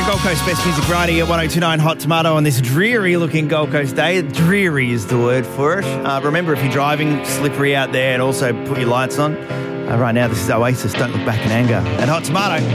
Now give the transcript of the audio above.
Gold Coast Best Music right here at 102.9 Hot Tomato on this dreary-looking Gold Coast day. Dreary is the word for it. Remember, if you're driving, slippery out there, and also put your lights on. Right now, this is Oasis, Don't Look Back in Anger. And Hot Tomato.